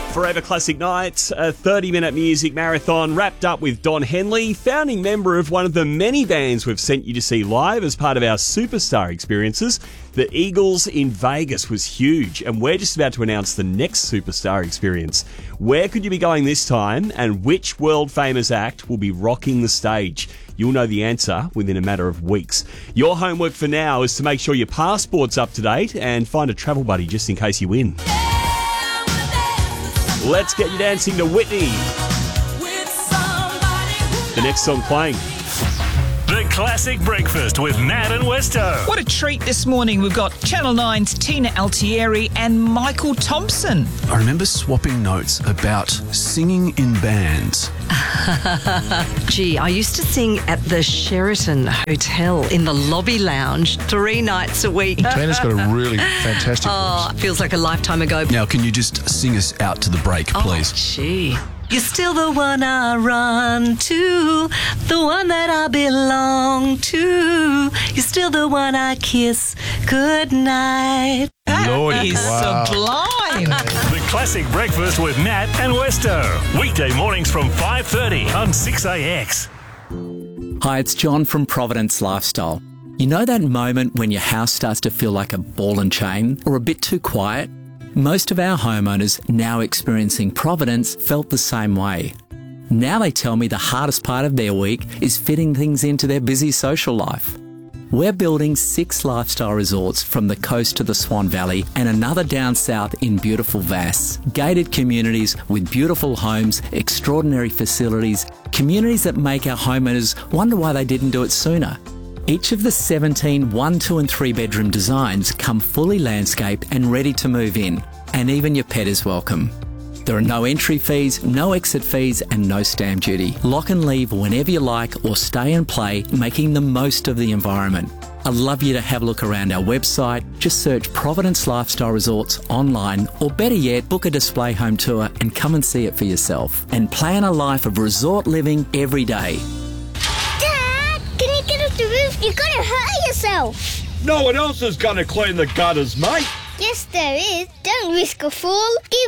Forever Classic Nights, a 30-minute music marathon wrapped up with Don Henley, founding member of one of the many bands we've sent you to see live as part of our Superstar experiences. The Eagles in Vegas was huge, and we're just about to announce the next Superstar experience. Where could you be going this time, and which world-famous act will be rocking the stage? You'll know the answer within a matter of weeks. Your homework for now is to make sure your passport's up to date and find a travel buddy just in case you win. Let's get you dancing to Whitney. The next song playing. The Classic Breakfast with Nat and Westo. What a treat this morning. We've got Channel 9's Tina Altieri and Michael Thompson. I remember swapping notes about singing in bands. Gee, I used to sing at the Sheraton Hotel in the lobby lounge 3 nights a week. Tina's got a really fantastic Oh, feels like a lifetime ago. Now, can you just sing us out to the break, please? Oh, gee. You're still the one I run to, the one that I belong to. You're still the one I kiss goodnight. That is sublime. The Classic Breakfast with Nat and Westo. Weekday mornings from 5:30 on 6AX. Hi, it's John from Providence Lifestyle. You know that moment when your house starts to feel like a ball and chain or a bit too quiet? Most of our homeowners now experiencing Providence felt the same way. Now they tell me the hardest part of their week is fitting things into their busy social life. We're building 6 lifestyle resorts from the coast to the Swan Valley and another down south in beautiful Vass. Gated communities with beautiful homes, extraordinary facilities, communities that make our homeowners wonder why they didn't do it sooner. Each of the 17 1, 2 and 3 bedroom designs come fully landscaped and ready to move in, and even your pet is welcome. There are no entry fees, no exit fees and no stamp duty. Lock and leave whenever you like or stay and play, making the most of the environment. I'd love you to have a look around our website. Just search Providence Lifestyle Resorts online, or better yet, book a display home tour and come and see it for yourself. And plan a life of resort living every day. The roof, you're gonna hurt yourself. No one else is gonna clean the gutters, mate. Yes, there is. Don't risk a fall. Give